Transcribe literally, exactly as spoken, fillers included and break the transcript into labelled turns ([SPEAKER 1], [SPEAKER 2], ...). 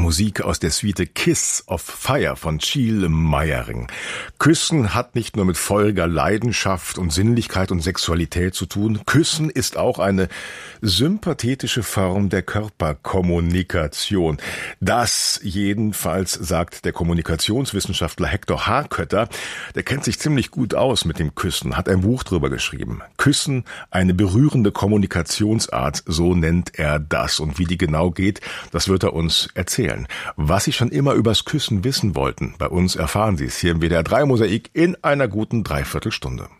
[SPEAKER 1] Musik aus der Suite Kiss of Fire von Chiel Meyering. Küssen hat nicht nur mit Folger Leidenschaft und Sinnlichkeit und Sexualität zu tun. Küssen ist auch eine sympathetische Form der Körperkommunikation. Das jedenfalls sagt der Kommunikationswissenschaftler Hector Harkötter. Der kennt sich ziemlich gut aus mit dem Küssen, hat ein Buch drüber geschrieben. Küssen, eine berührende Kommunikationsart, so nennt er das. Und wie die genau geht, das wird er uns erzählen. Was Sie schon immer übers Küssen wissen wollten, bei uns erfahren Sie es hier im W D R drei Mosaik in einer guten Dreiviertelstunde.